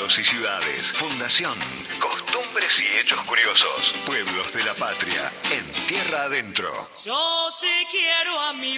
Pueblos y ciudades. Fundación. Costumbres y hechos curiosos. Pueblos de la patria. En tierra adentro. Yo sí quiero a mi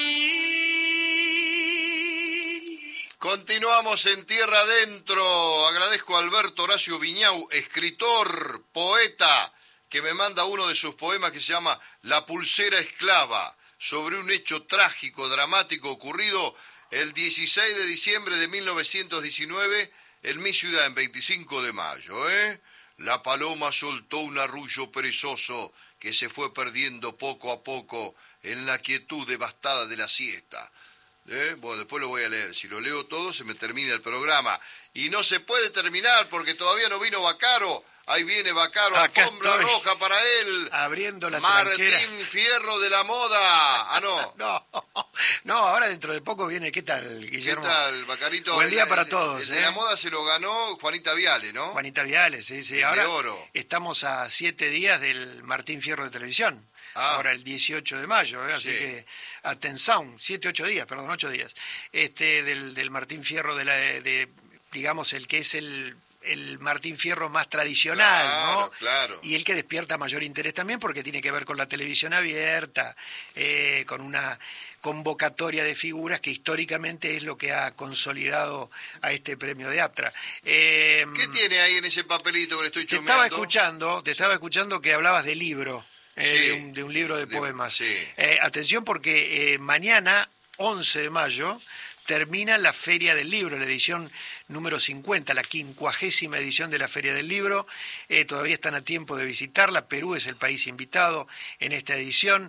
país. Continuamos en tierra adentro. Agradezco a Alberto Horacio Viñau, escritor, poeta, que me manda uno de sus poemas que se llama La pulsera esclava, sobre un hecho trágico, dramático ocurrido el 16 de diciembre de 1919 en mi ciudad, en 25 de mayo. La paloma soltó un arrullo perezoso que se fue perdiendo poco a poco en la quietud devastada de la siesta. Bueno, después lo voy a leer. Si lo leo todo, se me termina el programa. Y no se puede terminar porque todavía no vino Bacaro. Ahí viene Bacaro, alfombra roja para él. Abriendo la Martín tranquera. Fierro de la moda. Ah, no. No, ahora dentro de poco viene. ¿Qué tal, Guillermo? ¿Qué tal, Bacarito? Buen día para todos. El de la moda se lo ganó Juanita Viale, ¿no? Juanita Viale, sí. El Ahora de oro. estamos a 7 días del Martín Fierro de Televisión. Ahora el 18 de mayo, así Sí. que atención, 8 días, del Martín Fierro digamos, el que es el Martín Fierro más tradicional, Claro, ¿no? claro. Y el que despierta mayor interés también porque tiene que ver con la televisión abierta, con una convocatoria de figuras que históricamente es lo que ha consolidado a este premio de Aptra. ¿Qué tiene ahí en ese papelito que le estoy Te chumeando? estaba escuchando que hablabas de libro, Sí. de un libro de poemas. Sí. Atención porque mañana, 11 de mayo, termina la Feria del Libro, la edición número 50, la 50ª edición de la Feria del Libro. Todavía están a tiempo de visitarla. Perú es el país invitado en esta edición.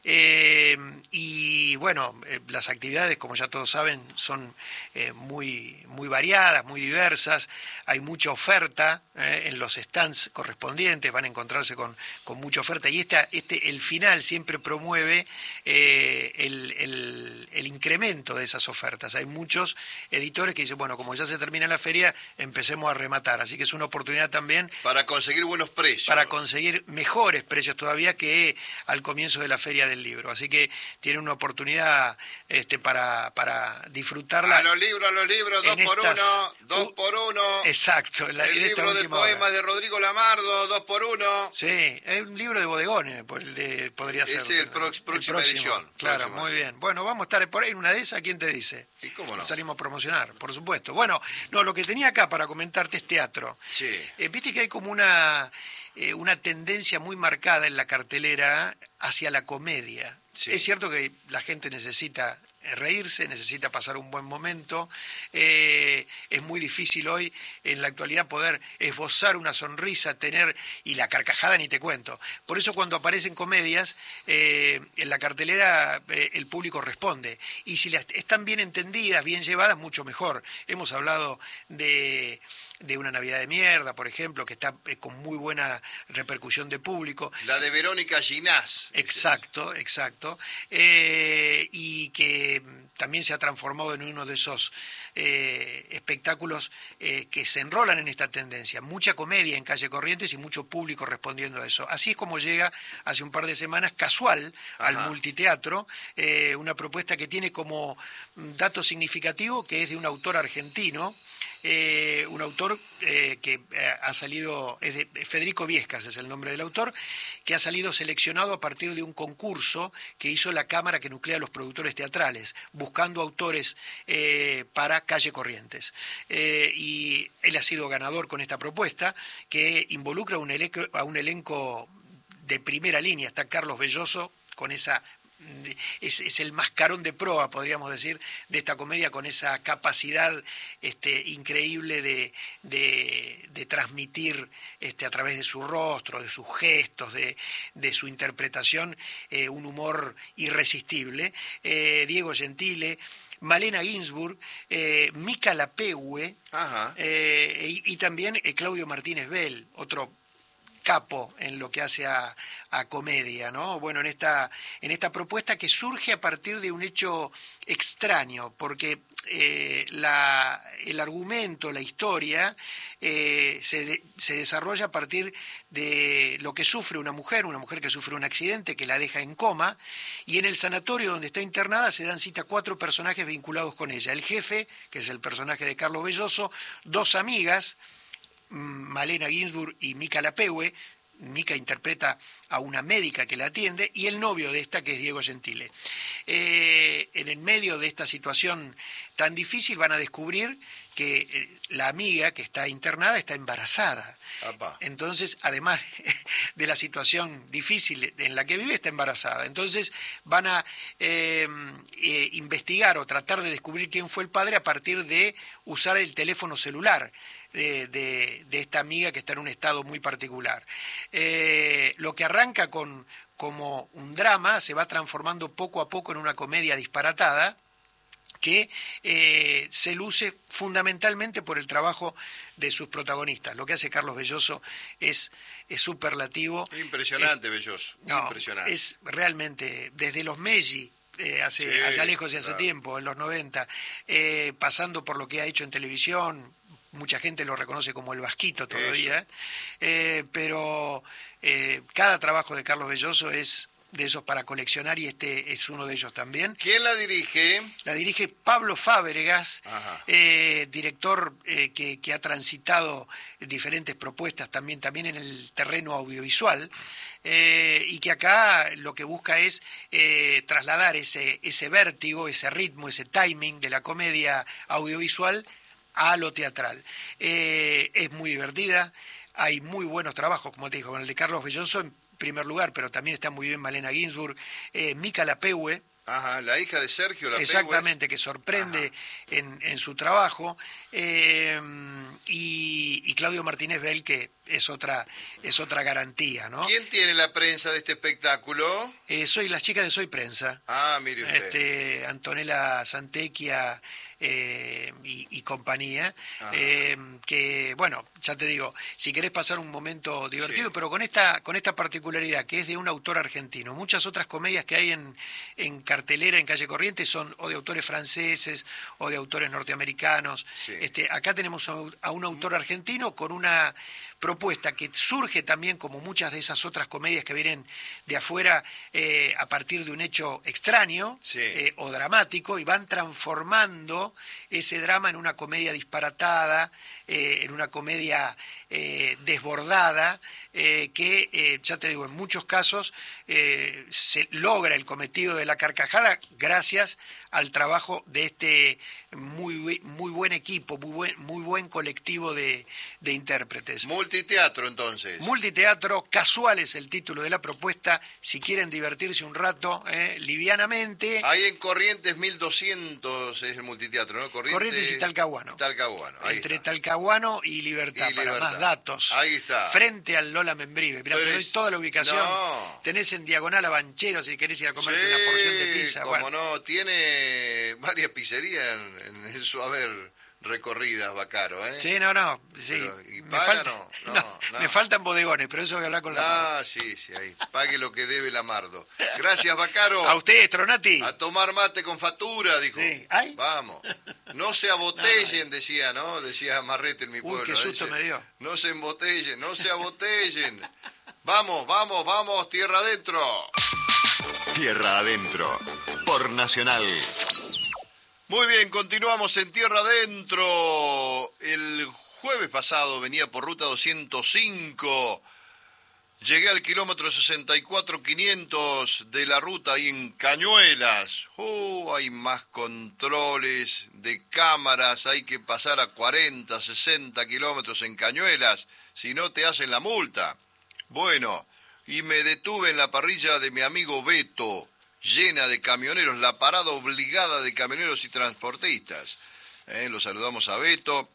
Y bueno, las actividades, como ya todos saben, son muy variadas, muy diversas. Hay mucha oferta en los stands correspondientes, van a encontrarse con mucha oferta. Y el final siempre promueve el incremento de esas ofertas. Hay muchos editores que dicen, bueno, como ya se termina la feria, empecemos a rematar. Así que es una oportunidad también Para conseguir buenos precios. para conseguir mejores precios todavía que al comienzo de la Feria del Libro. Así que tiene una oportunidad para disfrutarla. A los libros, en dos por uno. Exacto. El libro de poemas de Rodrigo Lamardo, 2 por 1. Sí, es un libro de bodegones, podría ser. Ese es próxima edición. Claro, Próxima muy edición. bien. Bueno, vamos a estar por ahí en una de esas, ¿quién te dice? ¿Y cómo no? Salimos a promocionar, por supuesto. Bueno, no, lo que tenía acá para comentarte es teatro. Sí. Viste que hay como una tendencia muy marcada en la cartelera hacia la comedia. Sí. Es cierto que la gente necesita reírse, necesita pasar un buen momento. Es muy difícil hoy, en la actualidad, poder esbozar una sonrisa, y la carcajada ni te cuento. Por eso cuando aparecen comedias, en la cartelera el público responde. Y si están bien entendidas, bien llevadas, mucho mejor. Hemos hablado de Una Navidad de Mierda, por ejemplo, que está con muy buena repercusión de público. La de Verónica Ginás. Exacto. Y que también se ha transformado en uno de esos espectáculos que se enrolan en esta tendencia. Mucha comedia en Calle Corrientes y mucho público respondiendo a eso. Así es como llega hace un par de semanas Casual al multiteatro, una propuesta que tiene como dato significativo que es de un autor argentino, un autor que ha salido, es de Federico Viescas es el nombre del autor, que ha salido seleccionado a partir de un concurso que hizo la Cámara que nuclea a los productores teatrales, buscando autores para Calle Corrientes. Y él ha sido ganador con esta propuesta que involucra a un elenco de primera línea. Está Carlos Belloso con esa... Es el mascarón de proa, podríamos decir, de esta comedia, con esa capacidad increíble de transmitir a través de su rostro, de sus gestos, de su interpretación, un humor irresistible. Diego Gentile, Malena Ginsburg, Mica Lapegue, y también Claudio Martínez Bell, otro capo en lo que hace a comedia, ¿no? Bueno, en esta propuesta que surge a partir de un hecho extraño, porque el argumento, la historia, se desarrolla a partir de lo que sufre una mujer que sufre un accidente que la deja en coma, y en el sanatorio donde está internada se dan cita 4 personajes vinculados con ella. El jefe, que es el personaje de Carlos Belloso, 2 amigas, Malena Ginsburg y Mica Lapegue. Mica interpreta a una médica que la atiende, y el novio de esta, que es Diego Gentile. En el medio de esta situación tan difícil van a descubrir que la amiga que está internada está embarazada. Apa. Entonces, además de la situación difícil en la que vive, está embarazada. Entonces van a investigar o tratar de descubrir quién fue el padre a partir de usar el teléfono celular de esta amiga que está en un estado muy particular. Lo que arranca como un drama se va transformando poco a poco en una comedia disparatada que se luce fundamentalmente por el trabajo de sus protagonistas. Lo que hace Carlos Belloso es superlativo. Impresionante, Belloso. No, impresionante. es realmente, desde los Meggi, allá lejos y hace claro. tiempo, en los 90, pasando por lo que ha hecho en televisión. Mucha gente lo reconoce como el Vasquito todavía, pero cada trabajo de Carlos Belloso es de esos para coleccionar, y este es uno de ellos también. ¿Quién la dirige? La dirige Pablo Fábregas, director que ha transitado diferentes propuestas también en el terreno audiovisual, y que acá lo que busca es trasladar ese vértigo, ese ritmo, ese timing de la comedia audiovisual a lo teatral. Es muy divertida, hay muy buenos trabajos, como te digo, con el de Carlos Belloso en primer lugar, pero también está muy bien Malena Ginsburg, Mica Lapegue. Ajá, la hija de Sergio Lapegue. Exactamente, que sorprende en su trabajo, y Claudio Martínez Bell, que es otra garantía, ¿no? ¿Quién tiene la prensa de este espectáculo? Soy las chicas de Soy Prensa. Ah, mire usted. Antonella Santecchia y compañía, que, bueno, ya te digo, si querés pasar un momento divertido, Sí. pero con esta particularidad, que es de un autor argentino. Muchas otras comedias que hay en cartelera en Calle Corrientes son o de autores franceses o de autores norteamericanos. Sí. Acá tenemos a un autor argentino con una propuesta que surge también, como muchas de esas otras comedias que vienen de afuera, a partir de un hecho extraño, Sí. o dramático, y van transformando ese drama en una comedia disparatada, en una comedia desbordada, que, ya te digo, en muchos casos se logra el cometido de la carcajada gracias al trabajo de este muy buen equipo, muy buen colectivo de intérpretes. Multiteatro, entonces. Multiteatro, Casual es el título de la propuesta, si quieren divertirse un rato, livianamente. Ahí en Corrientes 1200 es el multiteatro, ¿no? Corrientes y Talcahuano. Talcahuano, ahí Entre está. Talcahuano y Libertad, Y para Libertad. más datos. Ahí está. Frente al Lola Membrive. Mirá, te Pero doy es- toda la ubicación. No. Tenés en diagonal a Banchero si querés ir a comerte Sí, una porción de pizza. como Bueno, no, tiene varias pizzerías en su haber recorridas, Bacaro, ¿eh? sí, no. Sí. Pero, ¿y Me, paga? falta, No, no, me faltan bodegones, pero eso voy a hablar con la... Ah, sí, ahí. Pague lo que debe Lamardo. Gracias, Bacaro. A ustedes, Tronati. A tomar mate con factura, dijo. Sí. ¿Ay? Vamos. No se abotellen, decía, ¿no? Decía Marrete en mi pueblo. qué susto Dice, me dio. No se embotellen, no se abotellen. Vamos, tierra adentro. Tierra Adentro, por Nacional. Muy bien, continuamos en Tierra Adentro. El jueves pasado venía por ruta 205. Llegué al kilómetro 64.500 de la ruta ahí en Cañuelas. Hay más controles de cámaras, hay que pasar a 40, 60 kilómetros en Cañuelas, si no te hacen la multa. Bueno, y me detuve en la parrilla de mi amigo Beto, llena de camioneros, la parada obligada de camioneros y transportistas. Lo saludamos a Beto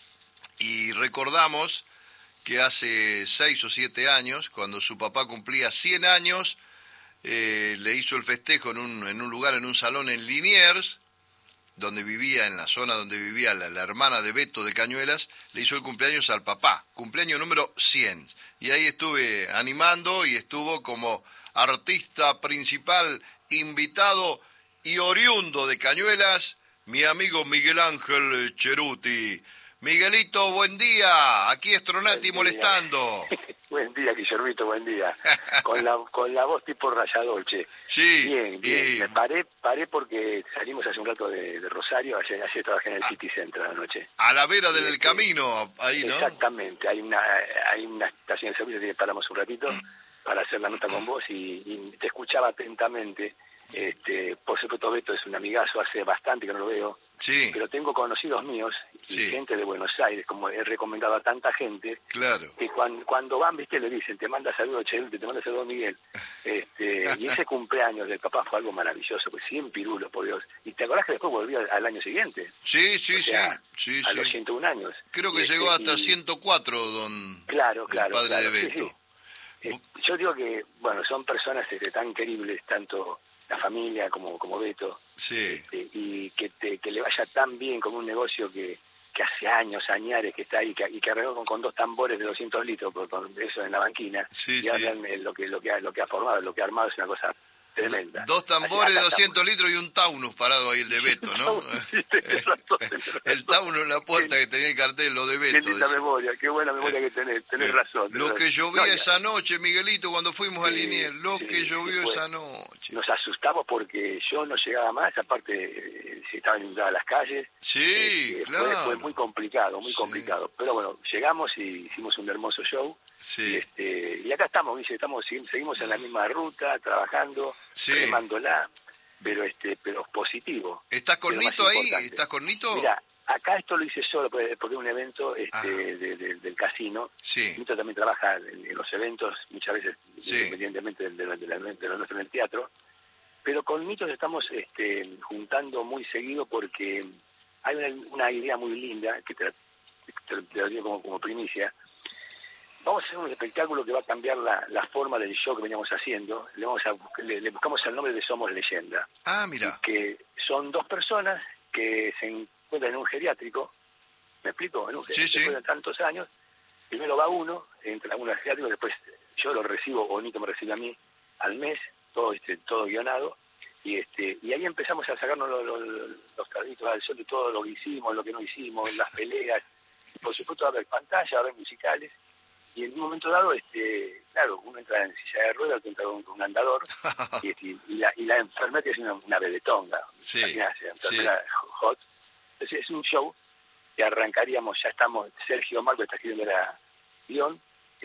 y recordamos que hace 6 o 7 años, cuando su papá cumplía 100 años, le hizo el festejo en un lugar, en un salón en Liniers, donde vivía, en la zona donde vivía la hermana de Beto de Cañuelas, le hizo el cumpleaños al papá, cumpleaños número 100. Y ahí estuve animando y estuvo como artista principal, invitado y oriundo de Cañuelas, mi amigo Miguel Ángel Cheruti. Miguelito, buen día. Aquí Stronati molestando. Buen día, Guillermito, buen día. Con la voz tipo Rayadolce. Sí. Bien. Me paré porque salimos hace un rato de Rosario, ayer trabajé en el City Center anoche. A la vera del camino, ahí, ¿no? Exactamente, hay una estación de servicio que paramos un ratito para hacer la nota con vos y te escuchaba atentamente. Por supuesto, Beto es un amigazo, hace bastante que no lo veo. Sí. Pero tengo conocidos míos y gente de Buenos Aires, como he recomendado a tanta gente, claro, que cuando van, viste, le dicen, te manda saludos Cheruti, te manda saludos Miguel. Y ese cumpleaños del papá fue algo maravilloso, pues 100 pirulos, por Dios. ¿Y te acordás que después volvió al año siguiente? Sí, a los 101 años. Creo que llegó hasta 104, Claro, el padre de Beto. Sí. Yo digo que, bueno, son personas tan queribles, tanto la familia como Beto, sí, y que le vaya tan bien como un negocio que hace años, añares que está ahí, y que arregló con 2 tambores de 200 litros, con eso en la banquina, sí, y ahora lo que ha formado, lo que ha armado es una cosa tremenda. 2 tambores de 200 litros y un Taunus parado ahí, el de Beto, ¿no? El Taunus en la puerta que tenía el cartel, lo de Beto. Qué linda memoria, qué buena memoria que tenés razón. Lo que llovía esa noche, Miguelito, cuando fuimos a Liniers, que llovió esa noche. Nos asustamos porque yo no llegaba más, aparte se estaban inundadas las calles. Sí, claro. Fue muy complicado, complicado. Pero bueno, llegamos y hicimos un hermoso show. Sí. Y acá estamos, Guille, seguimos en la misma ruta, trabajando, remándola, pero positivo. ¿Estás con Nito ahí? ¿Estás con Nito? Mira, acá esto lo hice solo porque es un evento del casino. Sí. Nito también trabaja en los eventos, muchas veces independientemente de lo nuestro en el teatro. Pero con Nito estamos juntando muy seguido porque hay una idea muy linda que te lo digo como primicia. Vamos a hacer un espectáculo que va a cambiar la forma del show que veníamos haciendo. Le buscamos el nombre de Somos Leyenda. Ah, mira. Que son 2 personas que se encuentran en un geriátrico. ¿Me explico? En un geriátrico después de tantos años. Primero va uno, entra uno al geriátrico, después yo lo recibo, o Nito me recibe a mí, al mes, todo guionado. Y ahí empezamos a sacarnos los carritos al sol de todo lo que hicimos, lo que no hicimos, las peleas. Y por supuesto va a haber pantalla, va a haber musicales. Y en un momento dado, claro, uno entra en silla de ruedas, otro entra con un andador, y la enfermera es una bebetonga, enfermera hot. Entonces es un show que arrancaríamos, ya estamos, Sergio Marco está escribiendo la guión,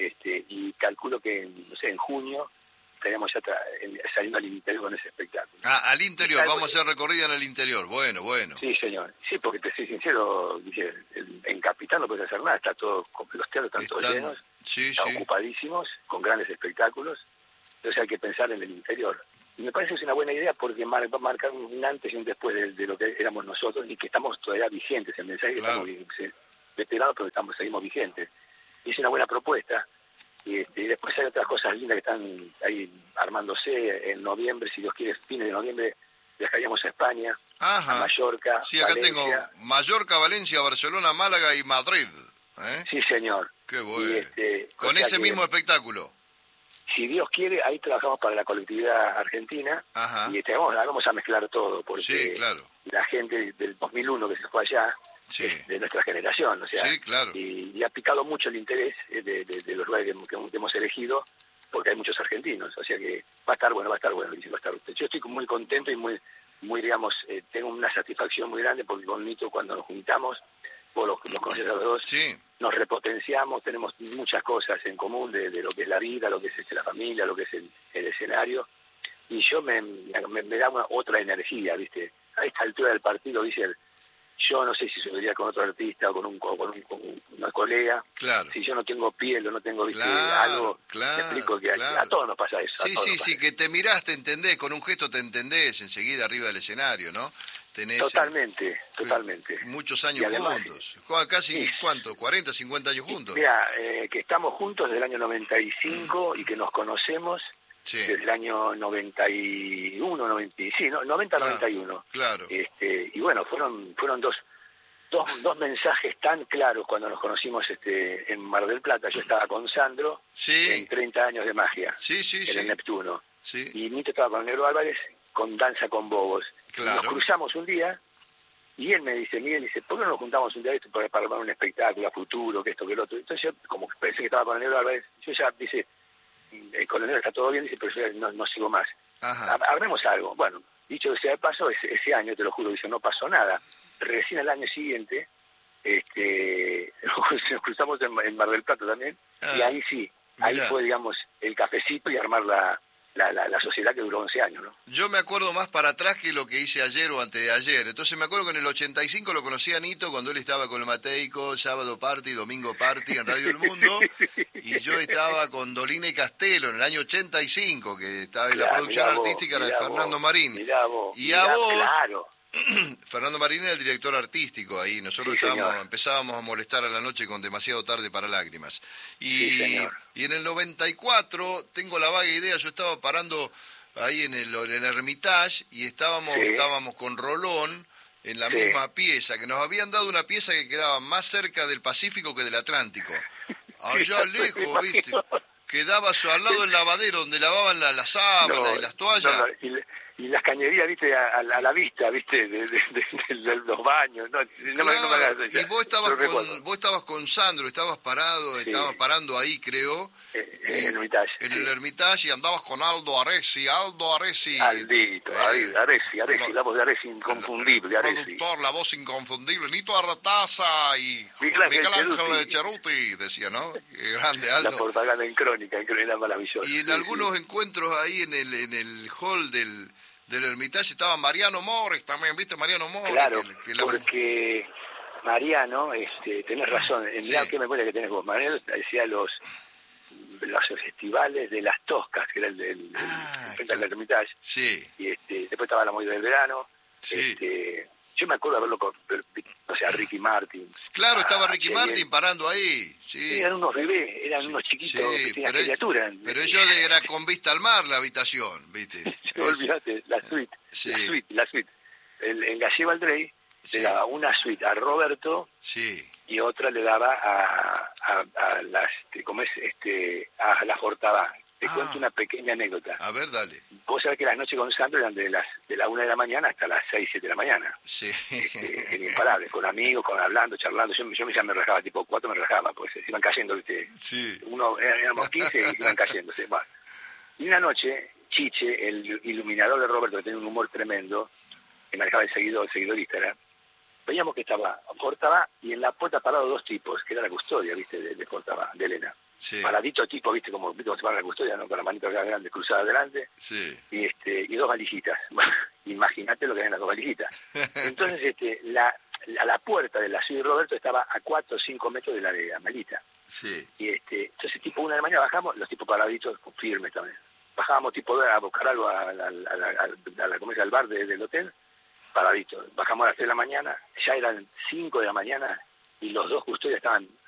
y calculo que, no sé, en junio estaríamos ya saliendo al interior con ese espectáculo. Al interior, vamos a hacer recorrida en el interior, bueno. Sí, señor. Sí, porque te soy sincero, dice, en Capital no puedes hacer nada, los teatros están todos llenos, están ocupadísimos, con grandes espectáculos, entonces hay que pensar en el interior. Y me parece que es una buena idea porque va a marcar un antes y un después de lo que éramos nosotros y que estamos todavía vigentes, el mensaje que estamos veteranos, pero seguimos vigentes. Y es una buena propuesta. Y después hay otras cosas lindas que están ahí armándose en noviembre, si Dios quiere, fines de noviembre viajaríamos a España, a Mallorca, sí, acá Valencia. tengo Mallorca, Valencia, Barcelona, Málaga y Madrid. Sí, señor. Qué bueno. Con ese mismo espectáculo. Si Dios quiere, ahí trabajamos para la colectividad argentina. Y vamos a mezclar todo, porque la gente del 2001 que se fue allá, de nuestra generación, o sea, y ha picado mucho el interés de los lugares que hemos elegido, porque hay muchos argentinos, o sea que va a estar bueno. Yo estoy muy contento y muy digamos, tengo una satisfacción muy grande porque con Nito cuando nos juntamos, vos los conocés a los dos, nos repotenciamos, tenemos muchas cosas en común de lo que es la vida, lo que es la familia, lo que es el escenario, y yo me da otra energía, ¿viste? A esta altura del partido, dice yo no sé si subiría con otro artista o con una colega. Claro. Si yo no tengo piel o no tengo algo, te explico que a todos nos pasa eso. Sí, que te mirás, te entendés, con un gesto te entendés enseguida arriba del escenario, ¿no? Tenés, totalmente. Muchos años además, juntos. Casi, ¿cuánto? 40, 50 años juntos. Mira, que estamos juntos desde el año 95 y que nos conocemos desde el año 91, 90-91. Claro. Y bueno, fueron dos mensajes tan claros cuando nos conocimos en Mar del Plata. Yo estaba con Sandro en 30 años de magia en el Neptuno. Y Nito estaba con Negro Álvarez con Danza con Bobos. Claro. Nos cruzamos un día Y él me dice, Miguel, dice, ¿por qué no nos juntamos un día de esto para armar un espectáculo a futuro, que esto, que el otro? Entonces yo, como que pensé que estaba con el negro Álvarez, yo ya, dice, con el negro está todo bien, dice, pero yo no sigo más. Armemos algo. Bueno, dicho sea de paso, ese año, te lo juro, dice, no pasó nada. Recién el año siguiente, nos cruzamos en Mar del Plata también, y ahí sí, ahí fue, digamos, el cafecito y armar la sociedad que duró 11 años, ¿no? Yo me acuerdo más para atrás que lo que hice ayer o antes de ayer. Entonces me acuerdo que en el 85 lo conocí a Nito cuando él estaba con el Mateico, Sábado Party, Domingo Party en Radio El Mundo, y yo estaba con Dolina y Castelo en el año 85, que estaba en la producción artística era de Fernando Marín. Y a vos... Claro. Fernando Marín era el director artístico ahí, nosotros empezábamos a molestar a la noche con Demasiado Tarde para Lágrimas. Y en el 94, tengo la vaga idea, yo estaba parando ahí en el Hermitage y estábamos con Rolón en la misma pieza, que nos habían dado una pieza que quedaba más cerca del Pacífico que del Atlántico. Allá lejos, ¿viste? Quedaba al lado del lavadero donde lavaban las sábanas y las toallas. Y las cañerías, viste, a la vista, viste, de los baños, no me hagas eso. Y vos estabas con Sandro, estabas parando ahí, creo. En el Hermitage. En el Hermitage, y andabas con Aldo Aresi. Aldito, Aresi, la voz de Aresi inconfundible, productor, la voz inconfundible, Nito Artaza y Miguel Ángel de Cheruti, decía, ¿no? Qué grande, Aldo. La propaganda en crónica, era maravillosa. Y en algunos encuentros ahí en el hall del Hermitage estaba Mariano Mores también, ¿viste? Mariano Mores. Claro, porque Mariano, tenés razón, mirá qué memoria que tenés vos. Mariano decía los festivales de las Toscas, que era el frente al Hermitage. Sí. Y después estaba la Movida del Verano. Sí. Yo me acuerdo de verlo con, o sea, Ricky Martin. Claro, estaba Ricky Martin parando ahí. Sí. Eran unos bebés, eran unos chiquitos, criaturas. Pero ellos era con vista al mar la habitación, ¿viste? Olvídate, la suite. El Gallego Aldrey le daba una suite a Roberto y otra le daba a la Fortabá. Te cuento una pequeña anécdota. A ver, dale. Vos sabés que las noches con Sandro eran de la 1 de la mañana hasta las 6, 7 de la mañana. Sí. Era imparable, con amigos, hablando, charlando. Yo ya me relajaba, tipo 4 me relajaba, pues se iban cayendo, ¿viste? Sí. Éramos 15 y se iban cayéndose. Bueno. Y una noche, Chiche, el iluminador de Roberto, que tenía un humor tremendo, que manejaba el seguidorista, veíamos que estaba Fortabá y en la puerta parados 2 tipos, que era la custodia, ¿viste? De Fortabá, de Elena. Sí. Paradito tipo, viste como se para la custodia, ¿no? Con la manita grande cruzada adelante. Sí. Y 2 valijitas. Imagínate lo que eran las 2 valijitas. Entonces, la puerta de la suite de Roberto estaba a 4 o 5 metros de la de Amelita. Sí. Y entonces tipo 1 de la mañana bajamos, los tipos paraditos, firmes también. Bajábamos tipo a buscar algo al bar del hotel, paraditos. Bajamos a las 3 de la mañana, ya eran 5 de la mañana y los 2 custodios estaban